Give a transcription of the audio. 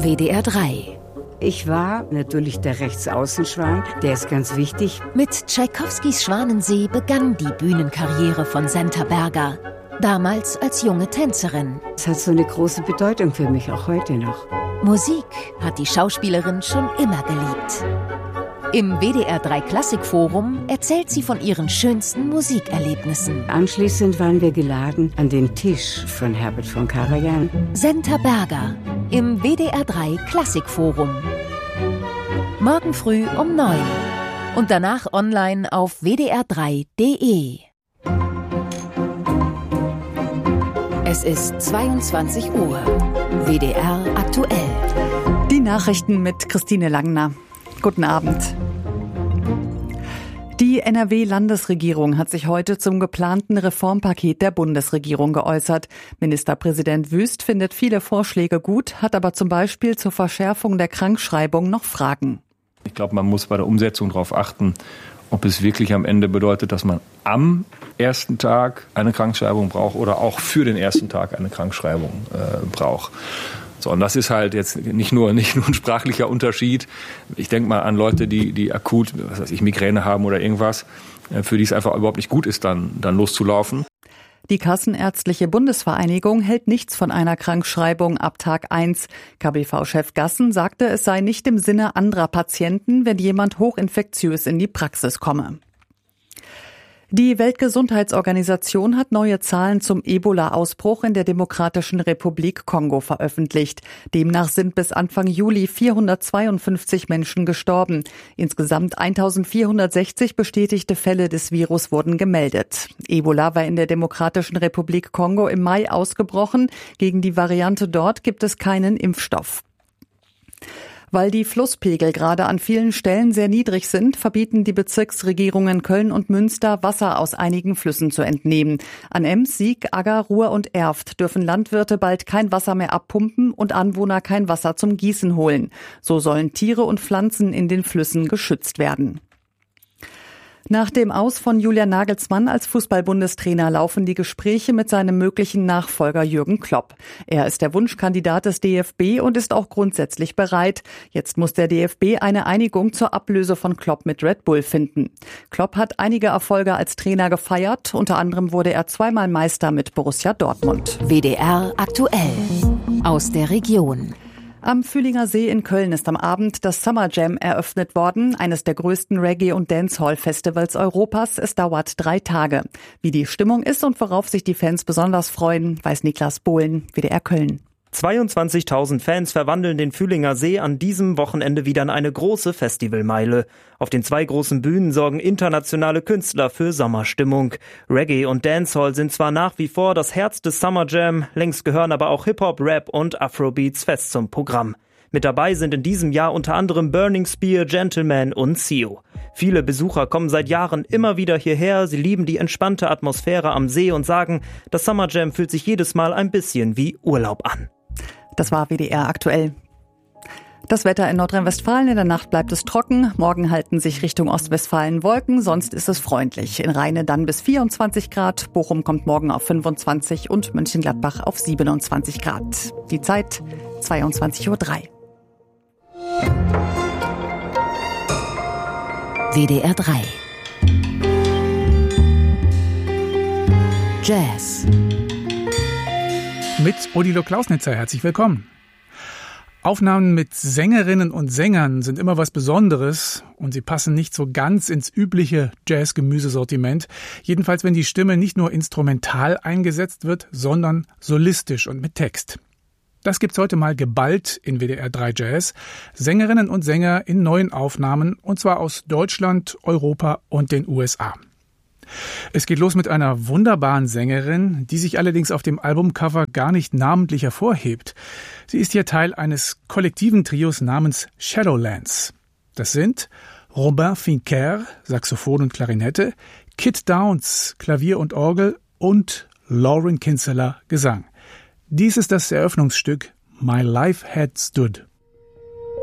WDR 3. Ich war natürlich der Rechtsaußenschwan, der ist ganz wichtig. Mit Tschaikowskis Schwanensee begann die Bühnenkarriere von Senta Berger. Damals als junge Tänzerin. Es hat so eine große Bedeutung für mich, auch heute noch. Musik hat die Schauspielerin schon immer geliebt. Im WDR 3 Klassikforum erzählt sie von ihren schönsten Musikerlebnissen. Anschließend waren wir geladen an den Tisch von Herbert von Karajan. Senta Berger im WDR 3 Klassikforum. Morgen früh um 9 und danach online auf wdr3.de. Es ist 22 Uhr. WDR aktuell. Die Nachrichten mit Christine Langner. Guten Abend. Die NRW-Landesregierung hat sich heute zum geplanten Reformpaket der Bundesregierung geäußert. Ministerpräsident Wüst findet viele Vorschläge gut, hat aber zum Beispiel zur Verschärfung der Krankschreibung noch Fragen. Ich glaube, man muss bei der Umsetzung darauf achten, ob es wirklich am Ende bedeutet, dass man am ersten Tag eine Krankschreibung braucht oder auch für den ersten Tag eine Krankschreibung braucht. So, und das ist halt jetzt nicht nur ein sprachlicher Unterschied. Ich denke mal an Leute, die akut, Migräne haben oder irgendwas, für die es einfach überhaupt nicht gut ist, dann loszulaufen. Die Kassenärztliche Bundesvereinigung hält nichts von einer Krankschreibung ab Tag 1. KBV-Chef Gassen sagte, es sei nicht im Sinne anderer Patienten, wenn jemand hochinfektiös in die Praxis komme. Die Weltgesundheitsorganisation hat neue Zahlen zum Ebola-Ausbruch in der Demokratischen Republik Kongo veröffentlicht. Demnach sind bis Anfang Juli 452 Menschen gestorben. Insgesamt 1460 bestätigte Fälle des Virus wurden gemeldet. Ebola war in der Demokratischen Republik Kongo im Mai ausgebrochen. Gegen die Variante dort gibt es keinen Impfstoff. Weil die Flusspegel gerade an vielen Stellen sehr niedrig sind, verbieten die Bezirksregierungen Köln und Münster, Wasser aus einigen Flüssen zu entnehmen. An Ems, Sieg, Agger, Ruhr und Erft dürfen Landwirte bald kein Wasser mehr abpumpen und Anwohner kein Wasser zum Gießen holen. So sollen Tiere und Pflanzen in den Flüssen geschützt werden. Nach dem Aus von Julian Nagelsmann als Fußball-Bundestrainer laufen die Gespräche mit seinem möglichen Nachfolger Jürgen Klopp. Er ist der Wunschkandidat des DFB und ist auch grundsätzlich bereit. Jetzt muss der DFB eine Einigung zur Ablöse von Klopp mit Red Bull finden. Klopp hat einige Erfolge als Trainer gefeiert. Unter anderem wurde er zweimal Meister mit Borussia Dortmund. WDR aktuell. Aus der Region. Am Fühlinger See in Köln ist am Abend das Summer Jam eröffnet worden, eines der größten Reggae- und Dancehall-Festivals Europas. Es dauert 3 Tage. Wie die Stimmung ist und worauf sich die Fans besonders freuen, weiß Niklas Bohlen, WDR Köln. 22.000 Fans verwandeln den Fühlinger See an diesem Wochenende wieder in eine große Festivalmeile. Auf den 2 großen Bühnen sorgen internationale Künstler für Sommerstimmung. Reggae und Dancehall sind zwar nach wie vor das Herz des Summer Jam, längst gehören aber auch Hip-Hop, Rap und Afrobeats fest zum Programm. Mit dabei sind in diesem Jahr unter anderem Burning Spear, Gentleman und Sio. Viele Besucher kommen seit Jahren immer wieder hierher, sie lieben die entspannte Atmosphäre am See und sagen, das Summer Jam fühlt sich jedes Mal ein bisschen wie Urlaub an. Das war WDR aktuell. Das Wetter in Nordrhein-Westfalen: in der Nacht bleibt es trocken. Morgen halten sich Richtung Ostwestfalen Wolken, sonst ist es freundlich. In Rheine dann bis 24 Grad. Bochum kommt morgen auf 25 und Mönchengladbach auf 27 Grad. Die Zeit 22:03 Uhr. WDR 3 Jazz mit Odilo Klausnitzer. Herzlich willkommen. Aufnahmen mit Sängerinnen und Sängern sind immer was Besonderes und sie passen nicht so ganz ins übliche Jazz-Gemüsesortiment. Jedenfalls, wenn die Stimme nicht nur instrumental eingesetzt wird, sondern solistisch und mit Text. Das gibt's heute mal geballt in WDR 3 Jazz. Sängerinnen und Sänger in neuen Aufnahmen, und zwar aus Deutschland, Europa und den USA. Es geht los mit einer wunderbaren Sängerin, die sich allerdings auf dem Albumcover gar nicht namentlich hervorhebt. Sie ist hier Teil eines kollektiven Trios namens Shadowlands. Das sind Robin Fincker, Saxophon und Klarinette, Kit Downs, Klavier und Orgel und Lauren Kinseler, Gesang. Dies ist das Eröffnungsstück My Life Had Stood.